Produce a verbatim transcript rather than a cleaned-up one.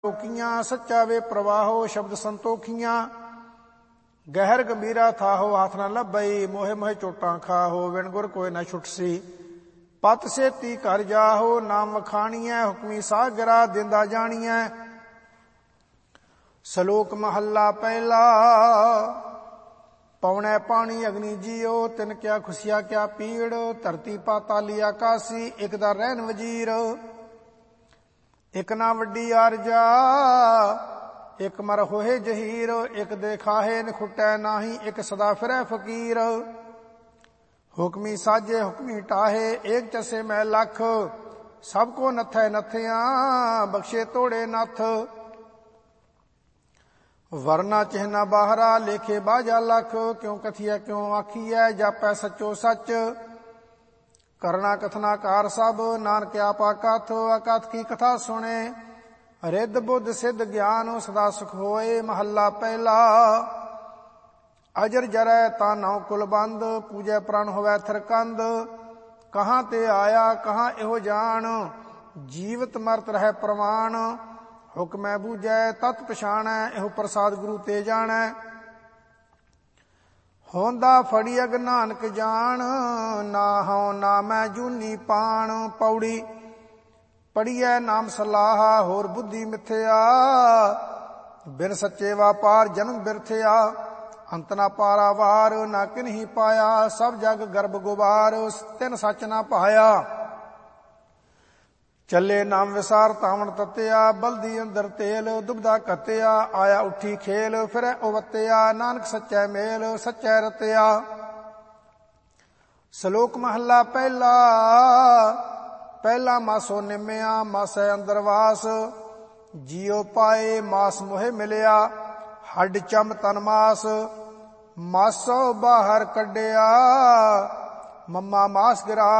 ਰੋਕੀਆਂ ਸੱਚਾ ਵੇ ਪ੍ਰਵਾਹੋ ਸ਼ਬਦ ਸੰਤੋਖੀਆਂ। ਗਹਿਰ ਗੰਭੀਰਾ ਥਾਹੋ ਹੱਥ ਨਾ ਲੱਭਈ ਮੋਹੇ ਮੋਹੇ ਚੋਟਾਂ ਖਾਹੋ ਵਿਣ ਗੁਰ ਕੋਈ ਨਾ ਛੁੱਟਸੀ। ਪਤ ਸੇਤੀ ਘਰ ਜਾਹੋ ਨਾਮ ਵਖਾਣੀਐ ਹੁਕਮੀ ਸਾਗਰਾ ਦਿੰਦਾ ਜਾਣੀਐ। ਸਲੋਕ ਮਹੱਲਾ ਪਹਿਲਾ। ਪੌਣੇ ਪਾਣੀ ਅਗਨੀ ਜੀਓ ਤਿਨ ਕਿਆ ਖੁਸ਼ੀਆ ਕਿਆ ਪੀੜ। ਧਰਤੀ ਪਾਤਾਲੀ ਆਕਾਸੀ ਇਕ ਦਾ ਰਹਿਨ ਵਜੀਰ। ਇਕ ਨਾ ਵੱਡੀ ਆਰਜਾ ਇਕ ਮਰ ਹੋਏ ਜਹੀਰ। ਇਕ ਦੇ ਖਾਹੇ ਨਖੁੱਟੈ ਨਾਹੀ ਇਕ ਸਦਾ ਫਿਰੈ ਫਕੀਰ। ਹੁਕਮੀ ਸਾਜੇ ਹੁਕਮੀ ਟਾਹੇ ਏਕ ਚਸੇ ਮੈਂ ਲੱਖ। ਸਭ ਕੋ ਨਥੈ ਨਥਿਆਂ ਬਖਸ਼ੇ ਤੋੜੇ ਨੱਥ। ਵਰਨਾ ਚਿਹਨਾ ਬਾਹਰਾ ਲੇਖੇ ਬਾਜਾ ਲੱਖ। ਕਿਉ ਕਥੀਐ ਕਿਉ ਆਖੀਐ ਜਾਪੈ ਸੱਚੋ ਸੱਚ। ਕਰਣਾ ਕਥਨਾਕਾਰ ਸਭ ਨਾਨਕ ਆਪਾ ਕਥ। ਅਕਥ ਕੀ ਕਥਾ ਸੁਣੇ ਰਿੱਧ ਬੁੱਧ ਸਿੱਧ ਗਿਆਨ ਸਦਾ ਸੁਖ ਹੋਏ। ਮਹੱਲਾ ਪਹਿਲਾ। ਅਜਰ ਜਰੈ ਤਾ ਨੌ ਕੁਲ ਬੰਦ ਪੂਜੈ ਪ੍ਰਣ ਹੋਵੈ ਥਰਕੰਦ। ਕਹਾਂ ਤੇ ਆਇਆ ਕਹਾਂ ਇਹੋ ਜਾਣ ਜੀਵਤ ਮਰਤ ਰਹਿ ਪ੍ਰਮਾਣ। ਹੁਕਮੈ ਬੂਝੈ ਤਤ ਪਛਾਣੈ ਇਹੋ ਪ੍ਰਸਾਦ ਗੁਰੂ ਤੇ ਜਾਣੈ। ਹੋਂਦਾ ਫੜੀ ਅਗ ਨਾਨਕ ਜਾਣ ਨਾ ਹਉ ਨਾ ਮੈਂ ਜੂਨੀ ਪਾਣ। ਪੌੜੀ ਪੜੀਐ ਨਾਮ ਸਲਾਹਾ ਹੋਰ ਬੁੱਧੀ ਮਿਥਿਆ। ਬਿਨ ਸੱਚੇ ਵਾਪਾਰ ਜਨਮ ਬਿਰਥਿਆ। ਅੰਤ ਨਾ ਪਾਰਾਵਾਰ ਨਾ ਕਿਨਹੀ ਪਾਇਆ। ਸਭ ਜਗ ਗਰਭ ਗੁਬਾਰ ਤਿਨ ਸੱਚ ਨਾ ਪਾਇਆ। ਚੱਲੇ ਨਾਮ ਵਿਸਾਰ ਤਾਵਣ ਤਤਿਆ। ਬਲਦੀ ਅੰਦਰ ਤੇਲ ਦੁਬਦਾ ਕੱਤਿਆ। ਆਇਆ ਉੱਠੀ ਖੇਲ ਫਿਰੈ ਉਵਤਿਆ। ਨਾਨਕ ਸੱਚੈ ਮੇਲ ਸੱਚੈ ਰਤਿਆ। ਸ਼ਲੋਕ ਮਹੱਲਾ ਪਹਿਲਾ। ਪਹਿਲਾ ਮਾਸੋ ਨਿਮਿਆ ਮਾਸੈ ਅੰਦਰ ਵਾਸ। ਜੀਉ ਪਾਏ ਮਾਸ ਮੋਹਿ ਮਿਲਿਆ। ਹੱਡ ਚਮ ਤਨ ਮਾਸ ਮਾਸੋ ਬਾਹਰ ਕੱਢਿਆ। ਮਮਾ ਮਾਸ ਗਿਰਾ